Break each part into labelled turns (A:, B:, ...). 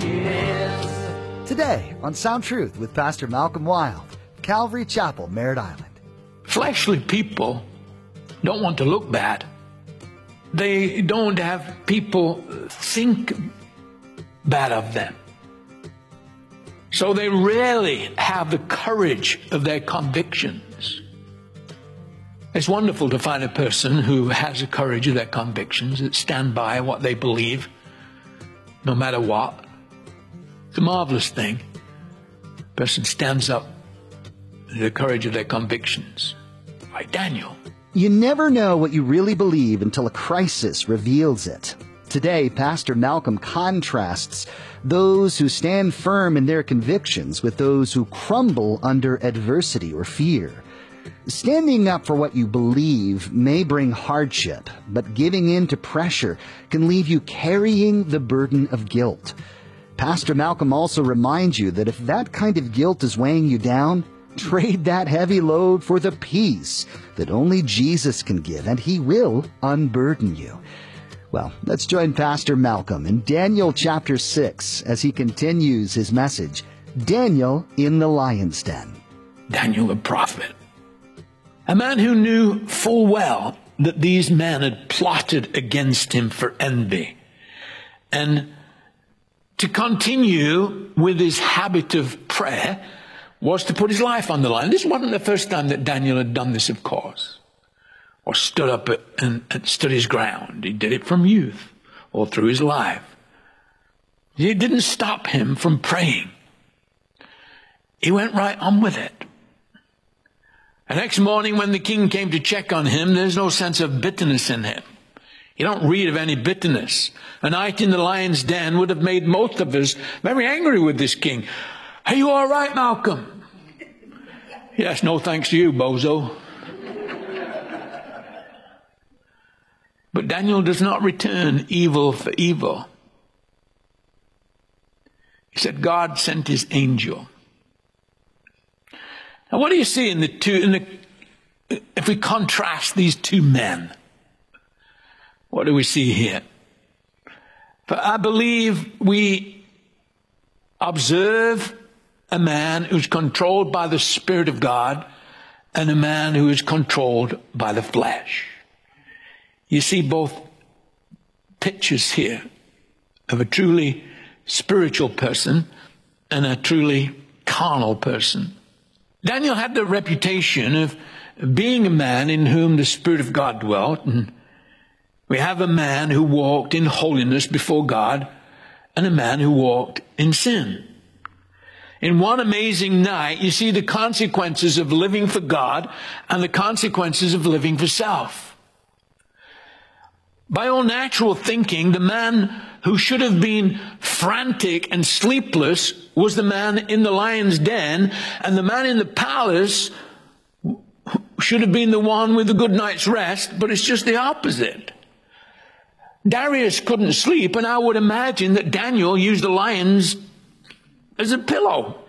A: is.
B: Today on Sound Truth with Pastor Malcolm Wild, Calvary Chapel, Merritt Island.
C: Fleshly people don't want to look bad. They don't have people think bad of them. So they rarely have the courage of their convictions. It's wonderful to find a person who has the courage of their convictions, that stand by what they believe, no matter what. It's a marvelous thing. A person stands up with the courage of their convictions. Like Daniel.
B: You never know what you really believe until a crisis reveals it. Today, Pastor Malcolm contrasts those who stand firm in their convictions with those who crumble under adversity or fear. Standing up for what you believe may bring hardship, but giving in to pressure can leave you carrying the burden of guilt. Pastor Malcolm also reminds you that if that kind of guilt is weighing you down, trade that heavy load for the peace that only Jesus can give, and He will unburden you. Well, let's join Pastor Malcolm in Daniel chapter 6 as he continues his message, Daniel in the Lion's Den.
C: Daniel the prophet, a man who knew full well that these men had plotted against him for envy, and to continue with his habit of prayer was to put his life on the line. This wasn't the first time that Daniel had done this, of course, or stood up and stood his ground. He did it from youth or through his life. It didn't stop him from praying. He went right on with it. The next morning when the king came to check on him, there's no sense of bitterness in him. You don't read of any bitterness. A night in the lion's den would have made most of us very angry with this king. Are you all right, Malcolm? Yes, no thanks to you, bozo. But Daniel does not return evil for evil. He said God sent his angel. Now what do you see in the two, if we contrast these two men? What do we see here? For I believe we observe a man who's controlled by the Spirit of God and a man who is controlled by the flesh. You see both pictures here of a truly spiritual person and a truly carnal person. Daniel had the reputation of being a man in whom the Spirit of God dwelt, and we have a man who walked in holiness before God and a man who walked in sin. In one amazing night, you see the consequences of living for God and the consequences of living for self. By all natural thinking, the man who should have been frantic and sleepless was the man in the lion's den, and the man in the palace should have been the one with a good night's rest, but it's just the opposite. Darius couldn't sleep, and I would imagine that Daniel used the lions as a pillow.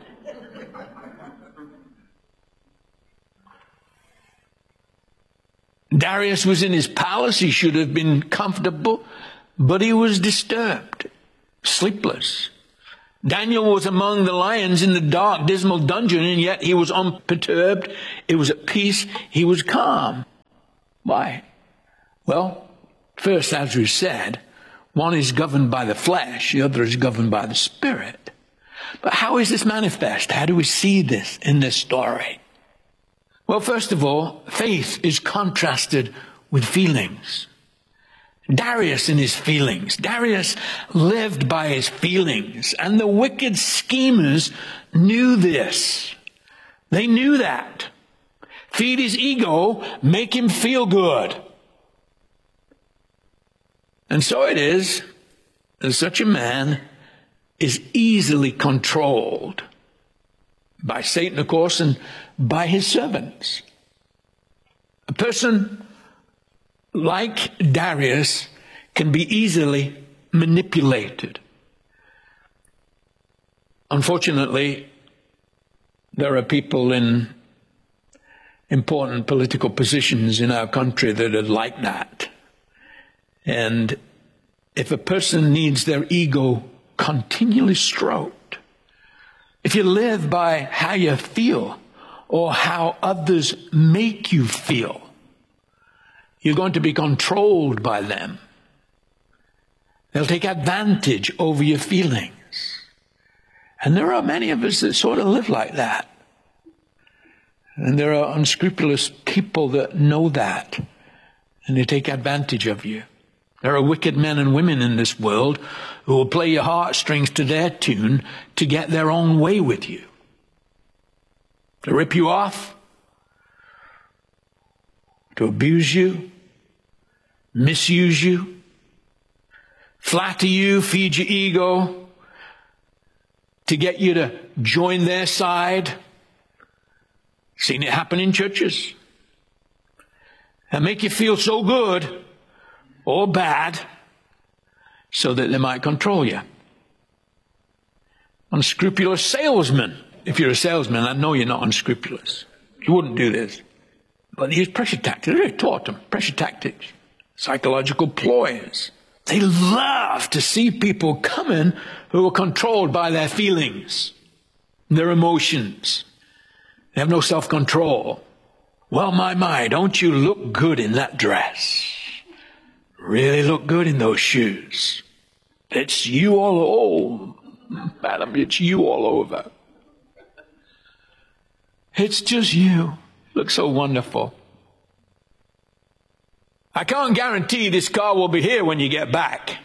C: Darius was in his palace. He should have been comfortable, but he was disturbed, sleepless. Daniel was among the lions in the dark, dismal dungeon, and yet he was unperturbed. He was at peace. He was calm. Why? Well, first, as we said, one is governed by the flesh, the other is governed by the Spirit. But how is this manifest? How do we see this in this story? Well, first of all, faith is contrasted with feelings. Darius and his feelings. Darius lived by his feelings, and the wicked schemers knew this. They knew that. Feed his ego, make him feel good. And so it is that such a man is easily controlled by Satan, of course, and by his servants. A person like Darius can be easily manipulated. Unfortunately, there are people in important political positions in our country that are like that. And if a person needs their ego continually stroked, if you live by how you feel or how others make you feel, you're going to be controlled by them. They'll take advantage over your feelings. And there are many of us that sort of live like that. And there are unscrupulous people that know that, and they take advantage of you. There are wicked men and women in this world who will play your heartstrings to their tune to get their own way with you. To rip you off, to abuse you, misuse you, flatter you, feed your ego, to get you to join their side. Seen it happen in churches. And make you feel so good or bad so that they might control you. Unscrupulous salesmen. If you're a salesman, I know you're not unscrupulous. You wouldn't do this. But they use pressure tactics. They taught them pressure tactics. Psychological ploys. They love to see people coming who are controlled by their feelings, their emotions. They have no self-control. Well, my, don't you look good in that dress? Really look good in those shoes. It's you all over. Madam, it's you all over. It's just you. You look so wonderful. I can't guarantee this car will be here when you get back.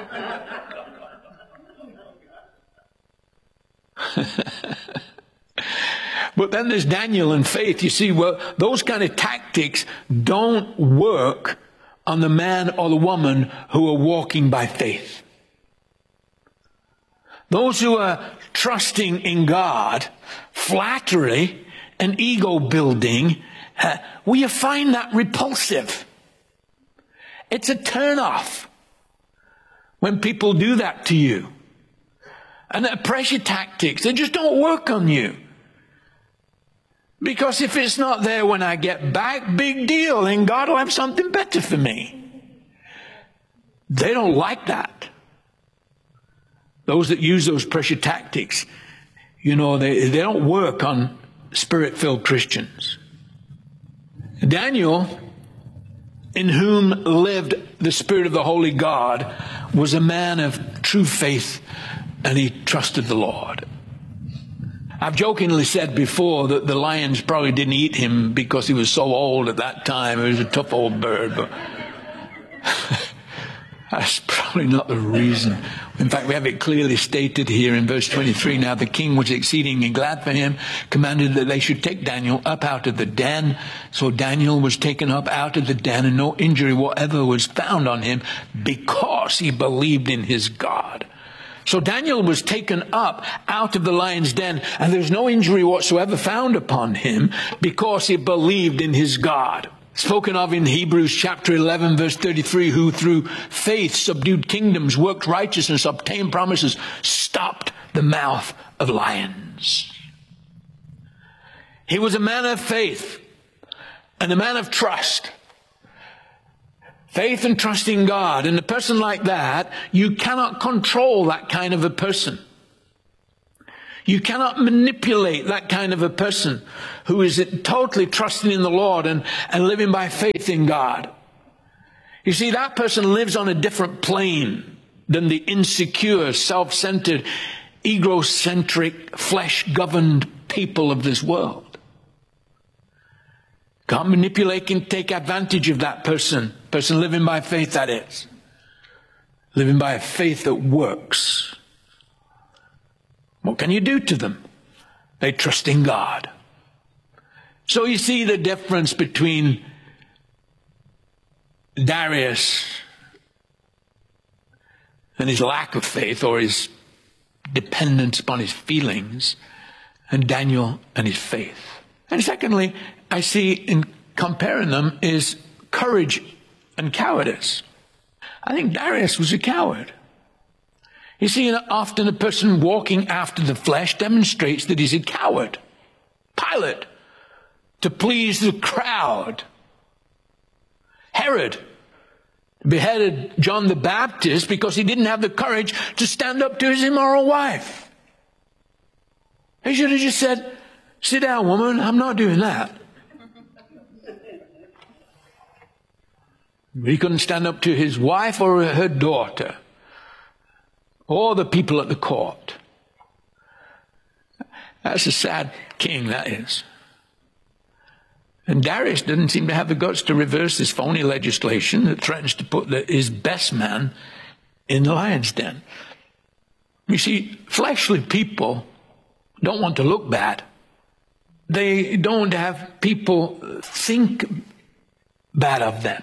C: But then there's Daniel and faith. You see, well, those kind of tactics don't work on the man or the woman who are walking by faith. Those who are trusting in God, flattery and ego building, will you find that repulsive? It's a turn-off when people do that to you. And the pressure tactics, they just don't work on you. Because if it's not there when I get back, big deal, then God will have something better for me. They don't like that. Those that use those pressure tactics, they don't work on Spirit-filled Christians. Daniel, in whom lived the Spirit of the Holy God, was a man of true faith, and he trusted the Lord. I've jokingly said before that the lions probably didn't eat him because he was so old at that time. He was a tough old bird, but that's probably not the reason. In fact, we have it clearly stated here in verse 23. Now the king was exceedingly glad for him, commanded that they should take Daniel up out of the den. So Daniel was taken up out of the den, and no injury whatever was found on him, because he believed in his God. So Daniel was taken up out of the lion's den, and there's no injury whatsoever found upon him, because he believed in his God. Spoken of in Hebrews chapter 11 verse 33, who through faith subdued kingdoms, worked righteousness, obtained promises, stopped the mouth of lions. He was a man of faith and a man of trust. Faith and trust in God. And a person like that, you cannot control that kind of a person. You cannot manipulate that kind of a person who is totally trusting in the Lord and living by faith in God. You see, that person lives on a different plane than the insecure, self-centered, egocentric, flesh-governed people of this world. Can't manipulate and take advantage of that person. Person living by faith, that is. Living by a faith that works. What can you do to them? They trust in God. So you see the difference between Darius and his lack of faith, or his dependence upon his feelings, and Daniel and his faith. And secondly, I see in comparing them is courage and cowardice. I think Darius was a coward. You see, often a person walking after the flesh demonstrates that he's a coward. Pilate, to please the crowd. Herod, beheaded John the Baptist because he didn't have the courage to stand up to his immoral wife. He should have just said, sit down, woman, I'm not doing that. He couldn't stand up to his wife or her daughter or the people at the court. That's a sad king, that is. And Darius didn't seem to have the guts to reverse this phony legislation that threatens to put his best man in the lion's den. You see, fleshly people don't want to look bad. They don't have people think bad of them.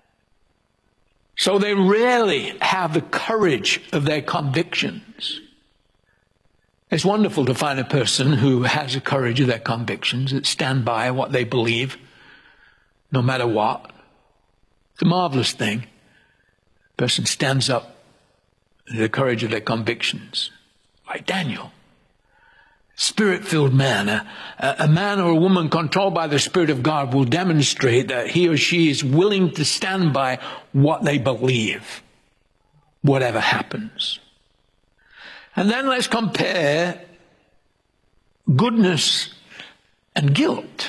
C: So they rarely have the courage of their convictions. It's wonderful to find a person who has the courage of their convictions, that stand by what they believe, no matter what. It's a marvelous thing. A person stands up in the courage of their convictions, like Daniel. Spirit-filled man, a man or a woman controlled by the Spirit of God will demonstrate that he or she is willing to stand by what they believe, whatever happens. And then let's compare goodness and guilt.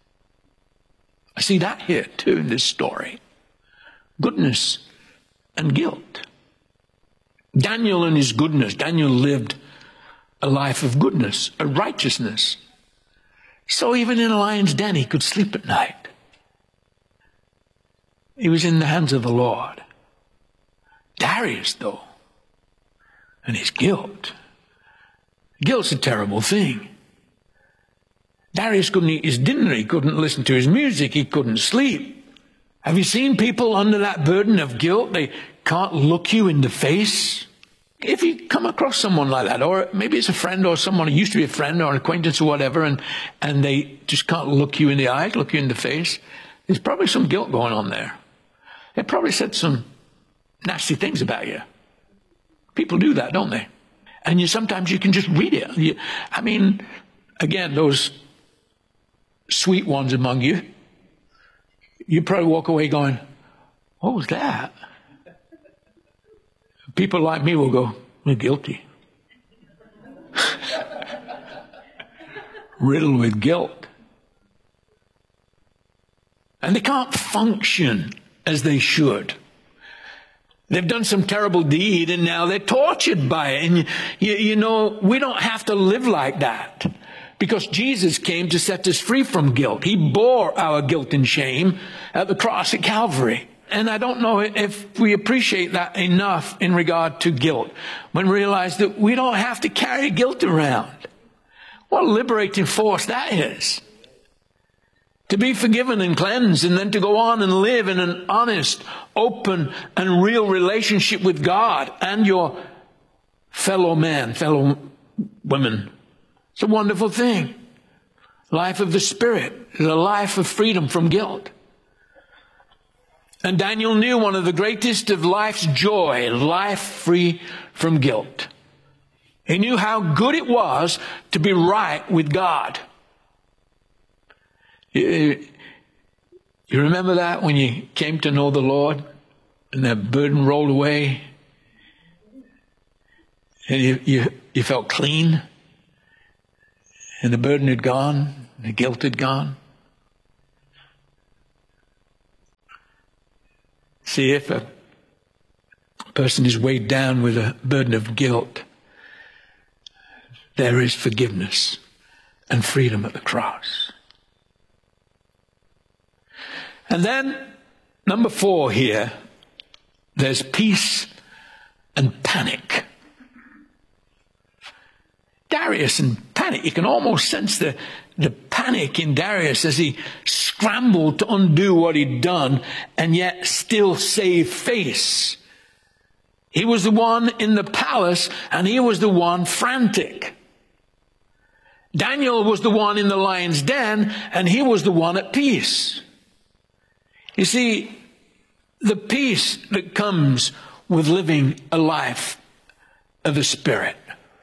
C: I see that here too in this story. Goodness and guilt. Daniel and his goodness. Daniel lived a life of goodness, a righteousness. So even in a lion's den, he could sleep at night. He was in the hands of the Lord. Darius, though, and his guilt. Guilt's a terrible thing. Darius couldn't eat his dinner. He couldn't listen to his music. He couldn't sleep. Have you seen people under that burden of guilt? They can't look you in the face. If you come across someone like that, or maybe it's a friend or someone who used to be a friend or an acquaintance or whatever, and they just can't look you in the eyes, look you in the face, there's probably some guilt going on there. They probably said some nasty things about you. People do that, don't they? And sometimes you can just read it. Again, those sweet ones among you, you probably walk away going, what was that? People like me will go, we're guilty. Riddled with guilt. And they can't function as they should. They've done some terrible deed and now they're tortured by it. And you know, we don't have to live like that. Because Jesus came to set us free from guilt. He bore our guilt and shame at the cross at Calvary. And I don't know if we appreciate that enough in regard to guilt. When we realize that we don't have to carry guilt around. What a liberating force that is. To be forgiven and cleansed and then to go on and live in an honest, open and real relationship with God and your fellow man, fellow women. It's a wonderful thing. Life of the Spirit is a life of freedom from guilt. And Daniel knew one of the greatest of life's joy, life free from guilt. He knew how good it was to be right with God. You remember that when you came to know the Lord and that burden rolled away and you felt clean and the burden had gone, the guilt had gone? See, if a person is weighed down with a burden of guilt, there is forgiveness and freedom at the cross. And then, number 4 here, there's peace and panic. Darius and panic. You can almost sense the panic in Darius as he scrambled to undo what he'd done and yet still save face. He was the one in the palace and he was the one frantic. Daniel was the one in the lion's den and he was the one at peace. You see, the peace that comes with living a life of the Spirit.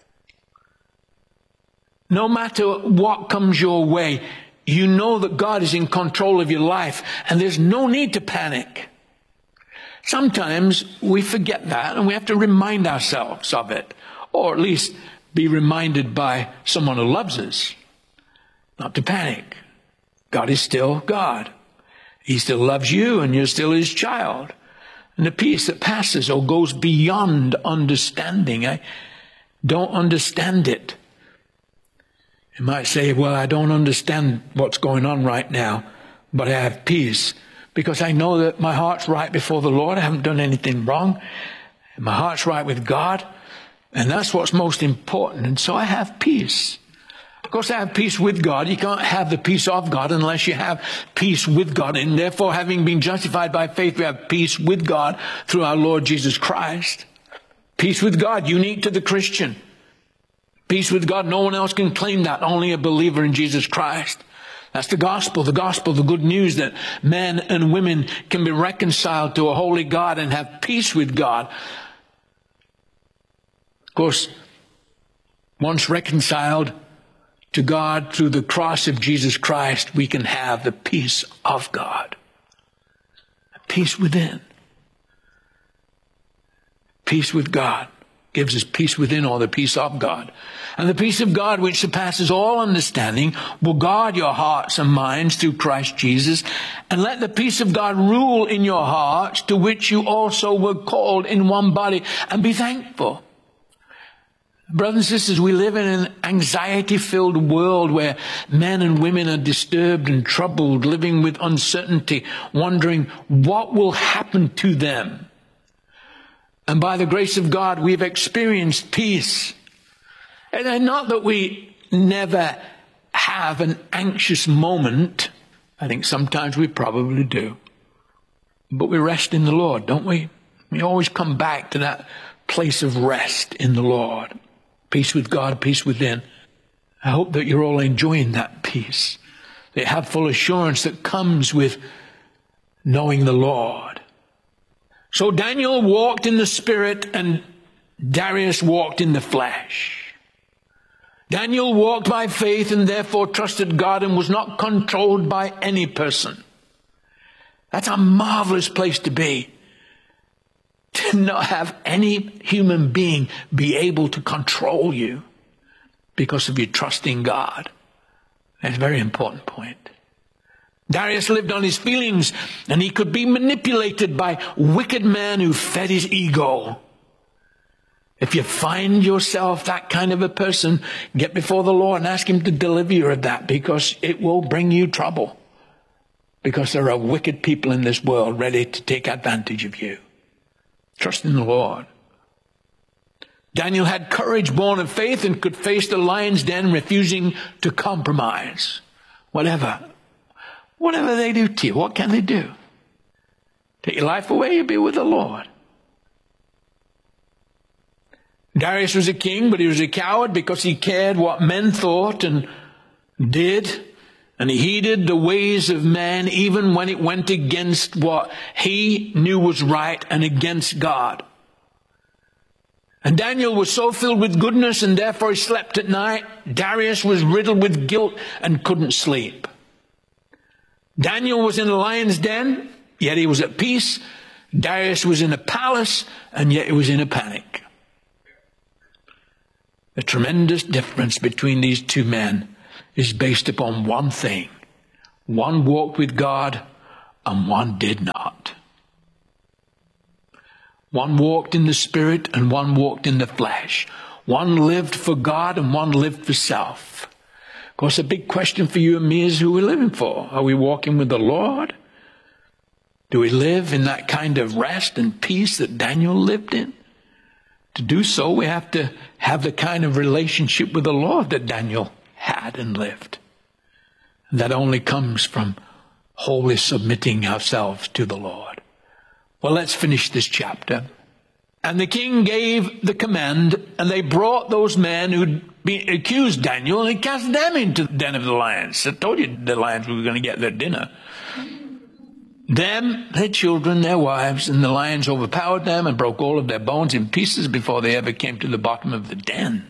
C: No matter what comes your way, you know that God is in control of your life and there's no need to panic. Sometimes we forget that, and we have to remind ourselves of it, or at least be reminded by someone who loves us not to panic. God is still God. He still loves you, and you're still his child. And the peace that passes or goes beyond understanding, I don't understand it. You might say, well, I don't understand what's going on right now, but I have peace because I know that my heart's right before the Lord. I haven't done anything wrong. My heart's right with God, and that's what's most important. And so I have peace. Of course, I have peace with God. You can't have the peace of God unless you have peace with God. And therefore, having been justified by faith, we have peace with God through our Lord Jesus Christ. Peace with God, unique to the Christian. Peace with God, no one else can claim that, only a believer in Jesus Christ. That's the gospel, the good news that men and women can be reconciled to a holy God and have peace with God. Of course, once reconciled to God through the cross of Jesus Christ, we can have the peace of God. Peace within. Peace with God gives us peace within, or the peace of God. And the peace of God, which surpasses all understanding, will guard your hearts and minds through Christ Jesus. And let the peace of God rule in your hearts, to which you also were called in one body. And be thankful. Brothers and sisters, we live in an anxiety-filled world where men and women are disturbed and troubled, living with uncertainty, wondering what will happen to them. And by the grace of God, we've experienced peace. And not that we never have an anxious moment. I think sometimes we probably do. But we rest in the Lord, don't we? We always come back to that place of rest in the Lord. Peace with God, peace within. I hope that you're all enjoying that peace. They have full assurance that comes with knowing the Lord. So Daniel walked in the Spirit and Darius walked in the flesh. Daniel walked by faith and therefore trusted God and was not controlled by any person. That's a marvelous place to be. To not have any human being be able to control you because of your trust in God. That's a very important point. Darius lived on his feelings, and he could be manipulated by wicked men who fed his ego. If you find yourself that kind of a person, get before the Lord and ask him to deliver you of that, because it will bring you trouble. Because there are wicked people in this world ready to take advantage of you. Trust in the Lord. Daniel had courage born of faith and could face the lion's den, refusing to compromise. Whatever they do to you, what can they do? Take your life away, you'll be with the Lord. Darius was a king, but he was a coward because he cared what men thought and did. And he heeded the ways of man even when it went against what he knew was right and against God. And Daniel was so filled with goodness and therefore he slept at night. Darius was riddled with guilt and couldn't sleep. Daniel was in a lion's den, yet he was at peace. Darius was in a palace, and yet he was in a panic. The tremendous difference between these two men is based upon one thing. One walked with God and one did not. One walked in the Spirit and one walked in the flesh. One lived for God and one lived for self. Of course, a big question for you and me is who we're living for. Are we walking with the Lord? Do we live in that kind of rest and peace that Daniel lived in? To do so, we have to have the kind of relationship with the Lord that Daniel had and lived. That only comes from wholly submitting ourselves to the Lord. Well, let's finish this chapter. And the king gave the command, and they brought those men who'd accused Daniel, and he cast them into the den of the lions. I told you the lions were going to get their dinner. Them, their children, their wives, and the lions overpowered them and broke all of their bones in pieces before they ever came to the bottom of the den.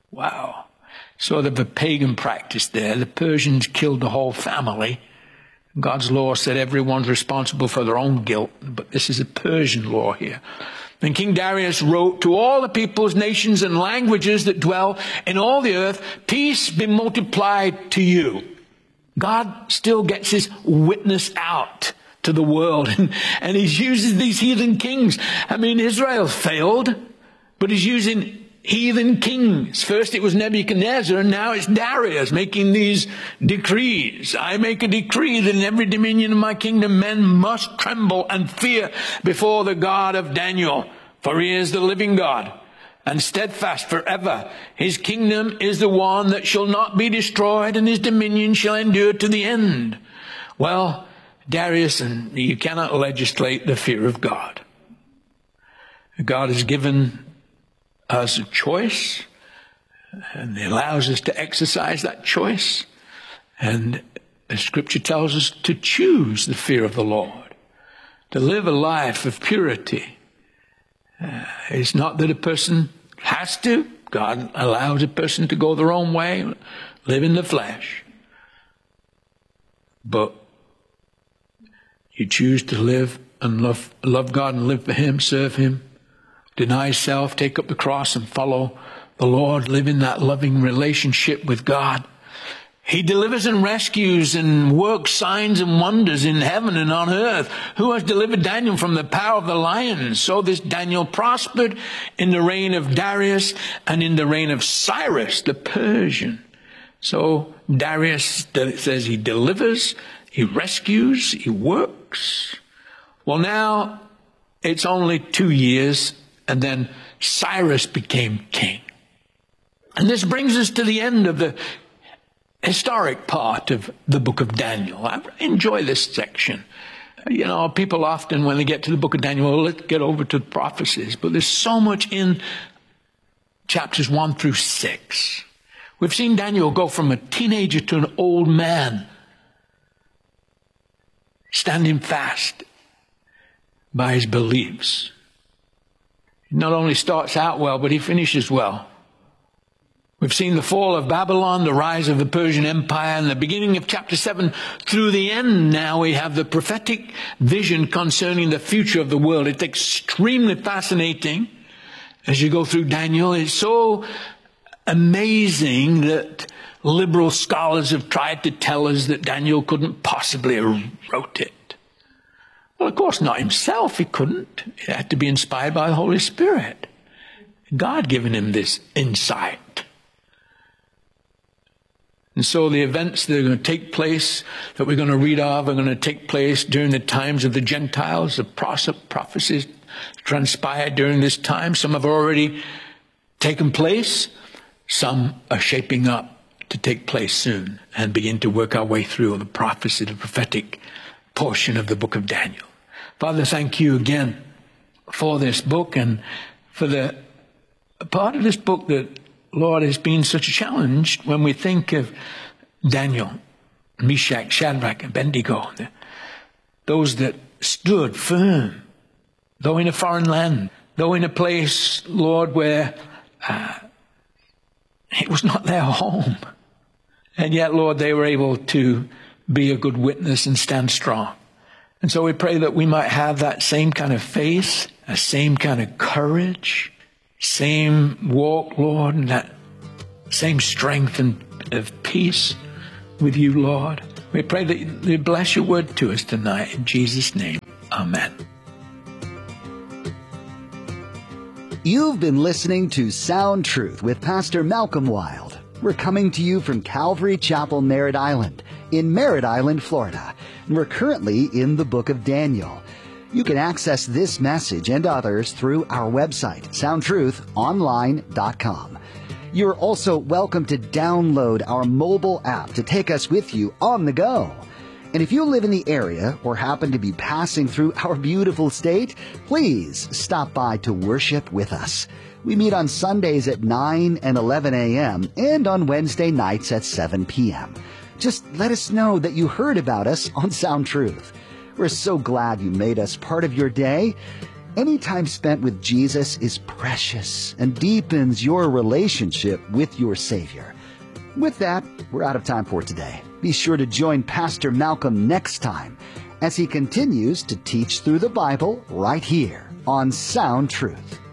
C: Wow. Sort of a pagan practice there. The Persians killed the whole family God's law said everyone's responsible for their own guilt, but this is a Persian law here. And King Darius wrote to all the peoples, nations, and languages that dwell in all the earth, peace be multiplied to you. God still gets his witness out to the world, and he uses these heathen kings. I mean, Israel failed, but he's using heathen kings. First it was Nebuchadnezzar, and now it's Darius making these decrees. I make a decree that in every dominion of my kingdom men must tremble and fear before the God of Daniel, for he is the living God and steadfast forever. His kingdom is the one that shall not be destroyed, and his dominion shall endure to the end. Well, Darius, and you cannot legislate the fear of God. God has given us a choice, and he allows us to exercise that choice. And the scripture tells us to choose the fear of the Lord, to live a life of purity. It's not that a person has to. God allows a person to go their own way, live in the flesh. But you choose to live and love God and live for him, serve him, deny self, take up the cross and follow the Lord, live in that loving relationship with God. He delivers and rescues and works signs and wonders in heaven and on earth. Who has delivered Daniel from the power of the lions? So this Daniel prospered in the reign of Darius and in the reign of Cyrus the Persian. So Darius says he delivers, he rescues, he works. Well, now it's only 2 years, and then Cyrus became king. And this brings us to the end of the historic part of the book of Daniel. I enjoy this section. You know, people often, when they get to the book of Daniel, well, let's get over to the prophecies. But there's so much in chapters 1 through 6. We've seen Daniel go from a teenager to an old man, standing fast by his beliefs. He not only starts out well, but he finishes well. We've seen the fall of Babylon, the rise of the Persian Empire, and the beginning of chapter 7 through the end. Now we have the prophetic vision concerning the future of the world. It's extremely fascinating as you go through Daniel. It's so amazing that liberal scholars have tried to tell us that Daniel couldn't possibly have wrote it. Well, of course not himself. He couldn't. It had to be inspired by the Holy Spirit. God given him this insight. And so the events that are going to take place, that we're going to read of, are going to take place during the times of the Gentiles. The prophecies transpired during this time. Some have already taken place. Some are shaping up to take place soon and begin to work our way through the prophecy, the prophetic portion of the book of Daniel. Father, thank you again for this book and for the part of this book that, Lord, has been such a challenge when we think of Daniel, Meshach, Shadrach, and Abednego, those that stood firm, though in a foreign land, though in a place, Lord, where it was not their home. And yet, Lord, they were able to be a good witness and stand strong. And so we pray that we might have that same kind of faith, a same kind of courage, same walk, Lord, and that same strength and of peace with you, Lord. We pray that you bless your word to us tonight. In Jesus' name, amen.
B: You've been listening to Sound Truth with Pastor Malcolm Wild. We're coming to you from Calvary Chapel, Merritt Island, in Merritt Island, Florida. And we're currently in the book of Daniel. You can access this message and others through our website, soundtruthonline.com. You're also welcome to download our mobile app to take us with you on the go. And if you live in the area or happen to be passing through our beautiful state, please stop by to worship with us. We meet on Sundays at 9 and 11 a.m. and on Wednesday nights at 7 p.m. Just let us know that you heard about us on Sound Truth. We're so glad you made us part of your day. Any time spent with Jesus is precious and deepens your relationship with your Savior. With that, we're out of time for today. Be sure to join Pastor Malcolm next time as he continues to teach through the Bible right here on Sound Truth.